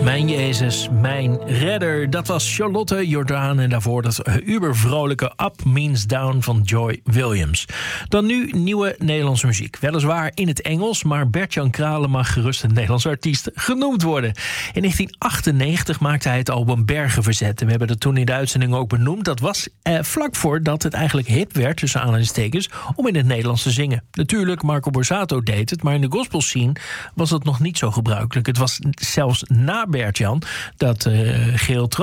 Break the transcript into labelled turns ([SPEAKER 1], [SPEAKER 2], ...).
[SPEAKER 1] Mijn Jezus, mijn redder. Dat was Charlotte Jordaan en daarvoor dat ubervrolijke Up Means Down van Joy Williams. Dan nu nieuwe Nederlandse muziek. Weliswaar in het Engels, maar Bert-Jan Kralen mag gerust een Nederlands artiest genoemd worden. In 1998 maakte hij het album Bergen Verzet. En we hebben dat toen in de uitzending ook benoemd. Dat was vlak voordat het eigenlijk hip werd, tussen aanhalingstekens, om in het Nederlands te zingen. Natuurlijk, Marco Borsato deed het, maar in de gospelscene was dat nog niet zo gebruikelijk. Het was zelfs na Bert-Jan dat Geel